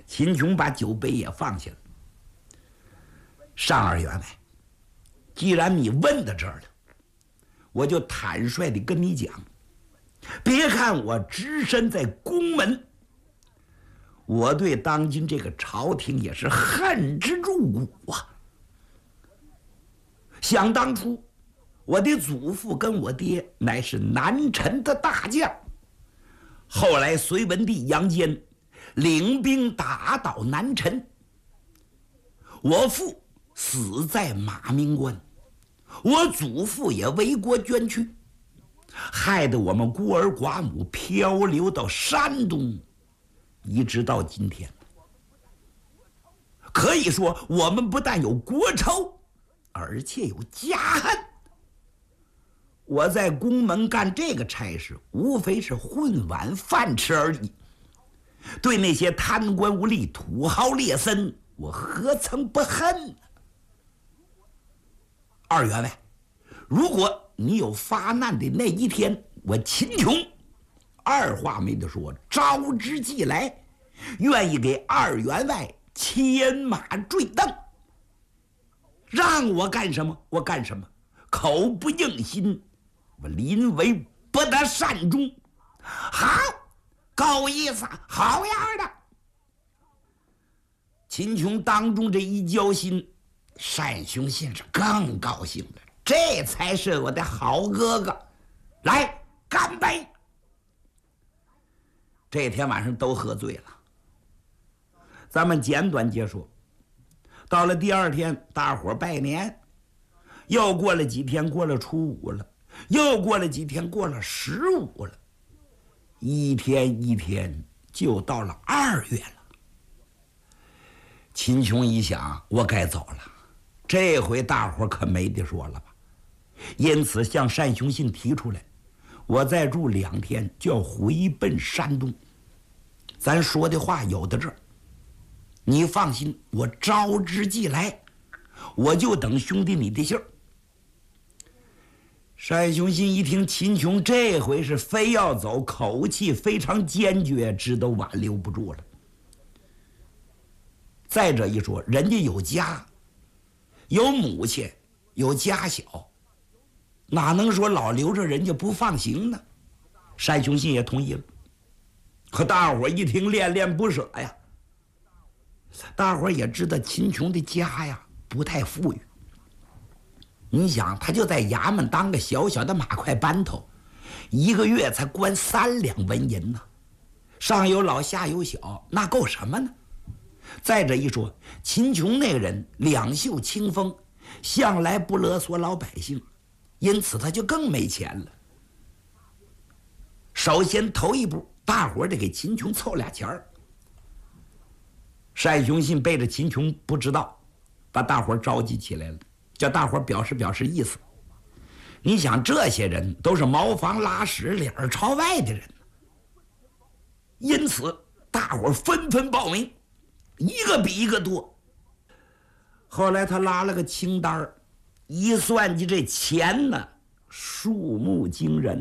秦琼把酒杯也放下了。尚二员外，既然你问到这儿了，我就坦率地跟你讲，别看我只身在宫门，我对当今这个朝廷也是恨之入骨啊。想当初，我的祖父跟我爹乃是南陈的大将，后来隋文帝杨坚领兵打倒南陈，我父死在马鸣关，我祖父也为国捐躯，害得我们孤儿寡母漂流到山东，一直到今天。可以说我们不但有国仇，而且有家恨。我在宫门干这个差事，无非是混碗饭吃而已，对那些贪官污吏、土豪劣绅，我何曾不恨呢？二员外，如果你有发难的那一天，我秦琼二话没得说，招之即来，愿意给二员外牵马坠镫，让我干什么我干什么，口不应心，我临危不得善终。好，够意思，好样的！秦琼当中这一交心，单雄信是更高兴了，这才是我的好哥哥。来，干杯！这天晚上都喝醉了。咱们简短结束。到了第二天，大伙拜年，又过了几天，过了初五了，又过了几天，过了15了，一天一天就到了2月了。秦琼一想，我该走了，这回大伙可没得说了吧？因此向单雄信提出来，我再住2天就要回奔山东。咱说的话有到这儿，你放心，我招之即来，我就等兄弟你的信儿。单雄信一听秦琼这回是非要走，口气非常坚决，知道挽留不住了。再者一说，人家有家，有母亲，有家小，哪能说老留着人家不放行呢？单雄信也同意了。可大伙一听恋恋不舍呀。大伙也知道秦琼的家呀不太富裕，你想他就在衙门当个小小的马快班头，一个月才关3两纹银呢，上有老下有小，那够什么呢？再者一说，秦琼那个人两袖清风，向来不勒索老百姓，因此他就更没钱了。首先头一步，大伙得给秦琼凑俩钱儿。单雄信背着秦琼不知道，把大伙召集起来了，叫大伙表示意思。你想这些人都是茅房拉屎脸朝外的人，因此大伙纷纷报名，一个比一个多。后来他拉了个清单，一算计这钱呢，数目惊人。